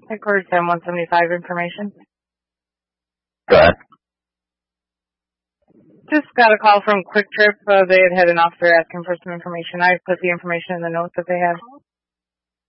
Headquarters 175 information. Go ahead. Just got a call from Quick Trip. They had an officer asking for some information. I put the information in the notes that they had.